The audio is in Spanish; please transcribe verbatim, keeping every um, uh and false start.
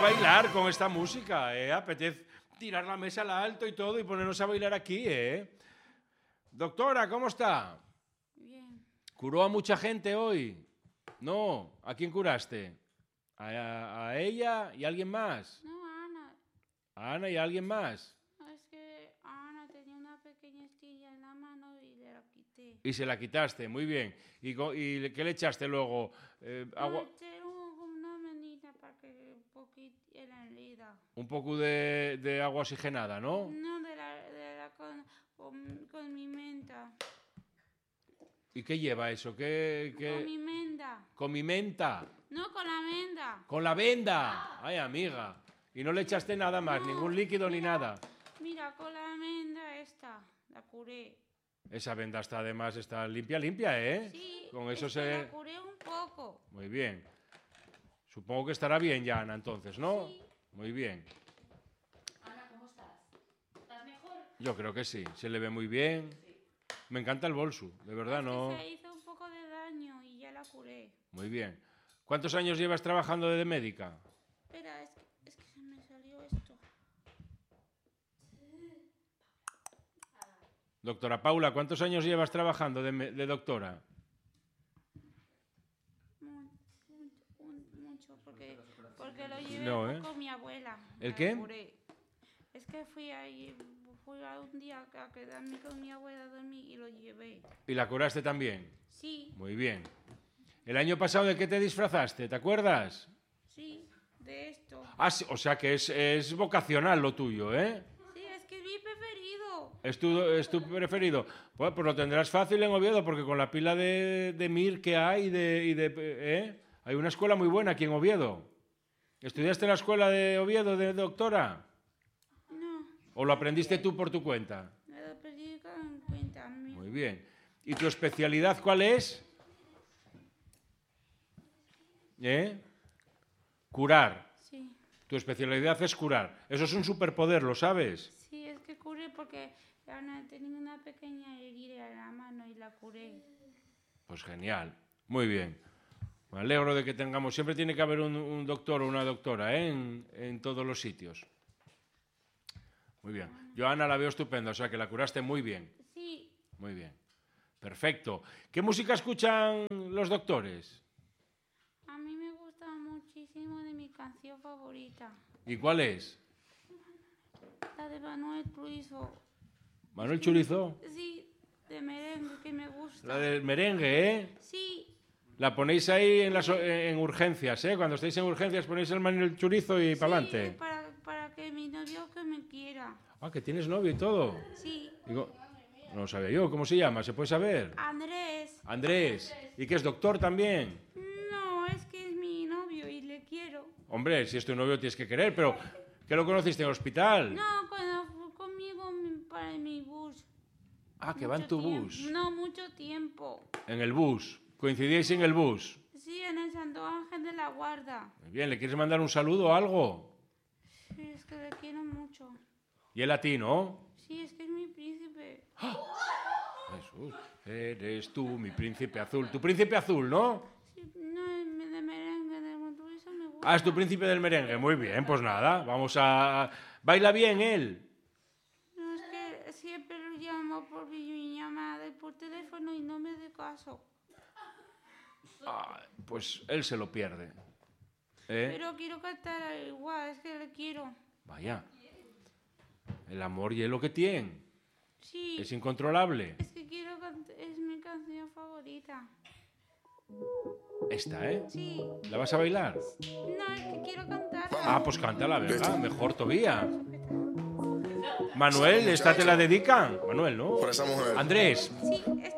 bailar con esta música, ¿eh? Apetece tirar la mesa al alto y todo y ponernos a bailar aquí, ¿eh? Doctora, ¿cómo está? Bien. ¿Curó a mucha gente hoy? No. ¿A quién curaste? ¿A, a ella y a alguien más? No, Ana. ¿A Ana y a alguien más? Es que Ana tenía una pequeña estilla en la mano y le la quité. Y se la quitaste, muy bien. ¿Y, co- y qué le echaste luego? Eh, agua, No, eché un- una menita para que un poquito en la herida. un poco de, de agua oxigenada, ¿no? No, de la, de la con, con, con mi menta. ¿Y qué lleva eso? ¿Qué, qué? Con mi menta. Con mi menta. No, con la menta. Con la venda. Ay, amiga. Y no le echaste nada más, No, ningún líquido ni mira. nada. Mira, con la menta esta, la curé. Esa venda está además está limpia, limpia, ¿eh? Sí, Con eso es que se... la curé un poco. Muy bien. Supongo que estará bien ya, Ana, entonces, ¿no? Sí. Muy bien. Ana, ¿cómo estás? ¿Estás mejor? Yo creo que sí. Se le ve muy bien. Me encanta el bolso, de verdad, Es que ¿no? se hizo un poco de daño y ya la curé. Muy bien. ¿Cuántos años llevas trabajando de médica? Espera, es que, es que se me salió esto. Doctora Paula, ¿cuántos años llevas trabajando de, me- de doctora? Mu- mu- un- Mucho, porque, porque lo llevé No, ¿eh? con mi abuela. ¿El la qué? curé. Es que fui ahí, fui a un día a quedarme con mi abuela a dormir y lo llevé. ¿Y la curaste también? Sí, Muy bien. ¿El año pasado de qué te disfrazaste? ¿Te acuerdas? sí, de esto. Ah, sí, o sea que es, es vocacional lo tuyo, ¿eh? Sí, es que es mi preferido. ¿Es tu, es tu preferido? Pues, pues lo tendrás fácil en Oviedo, porque con la pila de, de Mir que hay, de, y de, ¿eh? Hay una escuela muy buena aquí en Oviedo. ¿Estudiaste en la escuela de Oviedo de doctora? No, ¿O lo aprendiste tú por tu cuenta? me lo perdí con cuenta. mi- Muy bien. ¿Y tu especialidad cuál es? ¿Eh? Curar. Sí, Tu especialidad es curar. Eso es un superpoder, ¿lo sabes? sí, es que curé porque Ana tenía una pequeña herida en la mano y la curé. Pues genial. Muy bien. Me alegro de que tengamos... Siempre tiene que haber un, un doctor o una doctora, ¿eh? en, en todos los sitios. Muy bien. Yo a Ana la veo estupenda, o sea que la curaste muy bien. Sí, Muy bien. Perfecto. ¿Qué música escuchan los doctores? a mí me gusta muchísimo de mi canción favorita, ¿Y cuál es? la de Manuel Turizo. ¿Manuel Churizo? Sí, de merengue que me gusta. La del merengue, ¿eh? Sí, La ponéis ahí en, las, en urgencias, ¿eh? Cuando estéis en urgencias ponéis el Manuel Churizo y para sí, adelante. para, para que mi novio que me quiera. Ah, que tienes novio y todo. Sí, Digo, no lo sabía yo. ¿Cómo se llama? ¿Se puede saber? Andrés. Andrés. ¿Y que es doctor también? No, es que es mi novio y le quiero. Hombre, si es tu novio tienes que querer, pero ¿qué lo conociste en el hospital? No, cuando fue conmigo mi- para mi bus. Ah, que va en Mucho tu tiempo. bus. No, mucho tiempo. En el bus. Coincidíais en el bus. Sí, en el Santo Ángel de la Guarda. Muy bien, ¿le quieres mandar un saludo o algo? Sí, es que le quiero mucho. Y él a ti, ¿no? Sí, es que es mi príncipe. Jesús, eres tú, mi príncipe azul. Tu príncipe azul, ¿no? Sí, no, el de merengue, de Monturizo me gusta. Ah, es tu príncipe del merengue. Muy bien, pues nada, vamos a... ¿Baila bien él? No, es que siempre lo llamo por videollamada y por teléfono y no me hace caso. Ah, pues él se lo pierde. ¿Eh? Pero quiero cantar igual, es que le quiero. Vaya. El amor y lo que tiene. Sí, Es incontrolable. es que quiero cantar, es mi canción favorita. Esta, ¿eh? Sí, ¿La vas a bailar? no, es que quiero cantar. Ah, pues cántala, ¿verdad? Mejor todavía. Manuel, ¿esta te la dedican? Manuel, ¿no? Por esa mujer. Andrés, Sí, esta